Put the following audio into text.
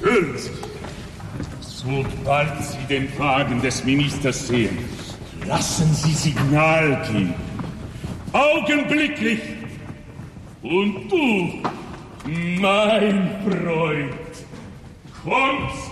hören Sie. Sobald Sie den Wagen des Ministers sehen, lassen Sie Signal geben. Augenblicklich. Und du, mein Freund, kommst